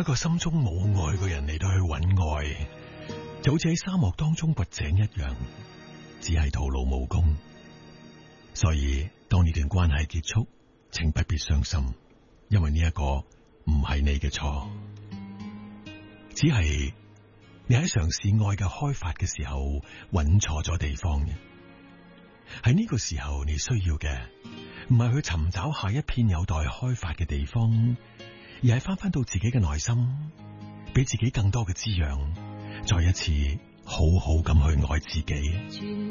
個心中冇愛嘅人嚟到去揾愛，就好似喺沙漠當中掘井一樣，只係徒勞無功。所以當呢段關係結束，請不必傷心，因為呢一個唔係你嘅錯，只係你喺嘗試愛嘅開發嘅時候揾錯咗地方嘅。喺呢個時候，你需要嘅唔係去尋找下一片有待開發嘅地方，而係翻到自己嘅內心，俾自己更多嘅滋養，再一次好好咁去愛自己。